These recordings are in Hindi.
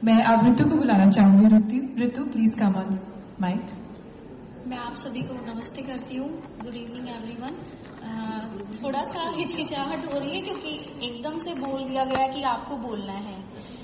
मैं अब ऋतु को बुलाना चाहूंगी। ऋतु प्लीज कम ऑन माइक। मैं आप सभी को नमस्ते करती हूँ। Good evening everyone. थोड़ा सा हिचकिचाहट हो रही है क्योंकि एकदम से बोल दिया गया कि आपको बोलना है,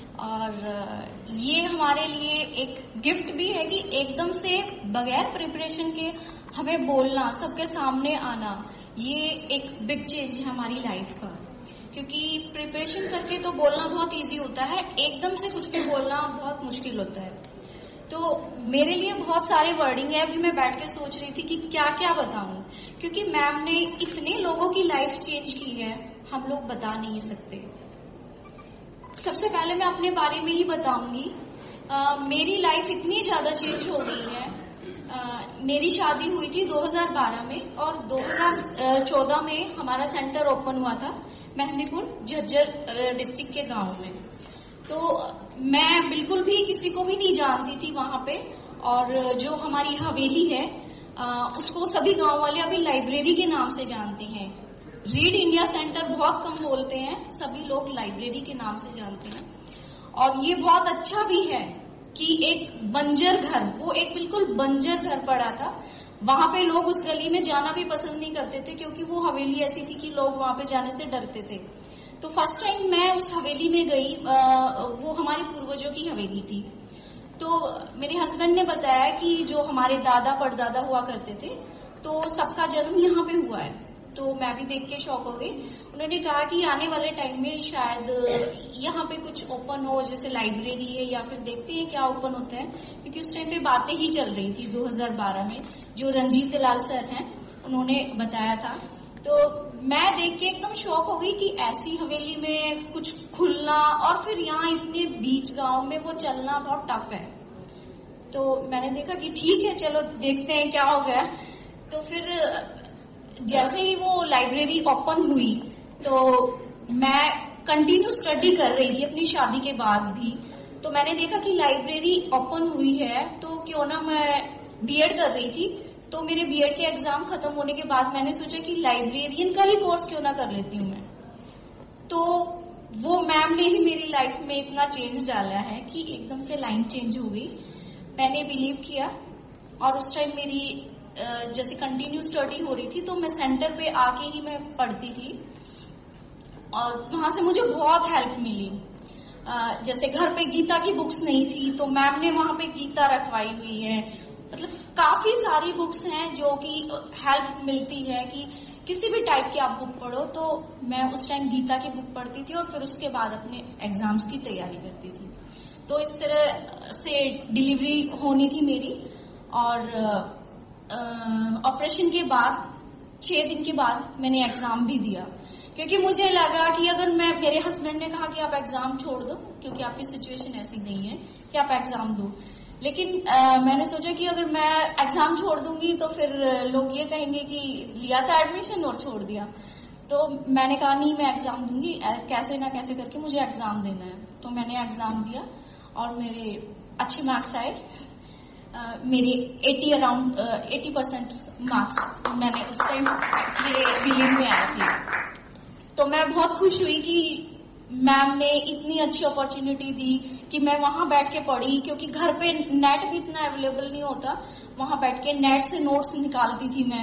और ये हमारे लिए एक गिफ्ट भी है कि एकदम से बगैर प्रिपरेशन के हमें बोलना, सबके सामने आना, ये एक बिग चेंज है हमारी लाइफ का। क्योंकि प्रिपरेशन करके तो बोलना बहुत इजी होता है, एकदम से कुछ भी बोलना बहुत मुश्किल होता है। तो मेरे लिए बहुत सारे वर्डिंग है। अभी मैं बैठ के सोच रही थी कि क्या क्या बताऊं, क्योंकि मैम ने इतने लोगों की लाइफ चेंज की है, हम लोग बता नहीं सकते। सबसे पहले मैं अपने बारे में ही बताऊंगी। मेरी लाइफ इतनी ज्यादा चेंज हो गई है। मेरी शादी हुई थी 2012 में और 2014 में हमारा सेंटर ओपन हुआ था मेहंदीपुर झज्जर डिस्ट्रिक्ट के गांव में। तो मैं बिल्कुल भी किसी को भी नहीं जानती थी वहां पे, और जो हमारी हवेली है उसको सभी गांव वाले अभी लाइब्रेरी के नाम से जानते हैं। रीड इंडिया सेंटर बहुत कम बोलते हैं, सभी लोग लाइब्रेरी के नाम से जानते हैं। और ये बहुत अच्छा भी है कि एक बंजर घर, वो एक बिल्कुल बंजर घर पड़ा था, वहां पे लोग उस गली में जाना भी पसंद नहीं करते थे क्योंकि वो हवेली ऐसी थी कि लोग वहां पे जाने से डरते थे। तो फर्स्ट टाइम मैं उस हवेली में गई, वो हमारे पूर्वजों की हवेली थी। तो मेरे हस्बैंड ने बताया कि जो हमारे दादा परदादा हुआ करते थे, तो सबका जन्म यहाँ पे हुआ है। तो मैं भी देख के शॉक हो गई। उन्होंने कहा कि आने वाले टाइम में शायद यहाँ पे कुछ ओपन हो, जैसे लाइब्रेरी है, या फिर देखते हैं क्या ओपन होता है, क्योंकि उस टाइम पे बातें ही चल रही थी 2012 में। जो रंजीत लाल सर हैं उन्होंने बताया था। तो मैं देख के एकदम शॉक हो गई कि ऐसी हवेली में कुछ खुलना, और फिर यहाँ इतने बीच गांव में वो चलना बहुत टफ है। तो मैंने देखा कि ठीक है, चलो देखते हैं क्या हो गया। तो फिर जैसे ही वो लाइब्रेरी ओपन हुई तो मैं कंटिन्यू स्टडी कर रही थी अपनी शादी के बाद भी। तो मैंने देखा कि लाइब्रेरी ओपन हुई है तो क्यों ना, मैं बीएड कर रही थी, तो मेरे बीएड के एग्जाम खत्म होने के बाद मैंने सोचा कि लाइब्रेरियन का ही कोर्स क्यों ना कर लेती हूँ मैं। तो वो मैम ने ही मेरी लाइफ में इतना चेंज डाला है कि एकदम से लाइन चेंज हो गई। मैंने बिलीव किया, और उस टाइम मेरी जैसे कंटिन्यू स्टडी हो रही थी तो मैं सेंटर पे आके ही मैं पढ़ती थी, और वहां से मुझे बहुत हेल्प मिली। जैसे घर पे गीता की बुक्स नहीं थी तो मैम ने वहां पे गीता रखवाई हुई है। मतलब काफी सारी बुक्स हैं जो कि हेल्प मिलती है कि किसी भी टाइप की आप बुक पढ़ो। तो मैं उस टाइम गीता की बुक पढ़ती थी और फिर उसके बाद अपने एग्जाम्स की तैयारी करती थी। तो इस तरह से डिलीवरी होनी थी मेरी, और ऑपरेशन के बाद 6 दिन के बाद मैंने एग्जाम भी दिया, क्योंकि मुझे लगा कि अगर मेरे हस्बैंड ने कहा कि आप एग्जाम छोड़ दो क्योंकि आपकी सिचुएशन ऐसी नहीं है कि आप एग्जाम दो, लेकिन मैंने सोचा कि अगर मैं एग्जाम छोड़ दूंगी तो फिर लोग ये कहेंगे कि लिया था एडमिशन और छोड़ दिया। तो मैंने कहा नहीं, मैं एग्जाम दूंगी, कैसे ना कैसे करके मुझे एग्जाम देना है। तो मैंने एग्जाम दिया और मेरे अच्छे मार्क्स आए। मेरे 80% मार्क्स मैंने उस टाइम मेरे बिलीव में आए थे। तो मैं बहुत खुश हुई कि मैम ने इतनी अच्छी अपॉर्चुनिटी दी कि मैं वहां बैठ के पढ़ी, क्योंकि घर पे नेट भी इतना अवेलेबल नहीं होता। वहां बैठ के नेट से नोट्स निकालती थी मैं।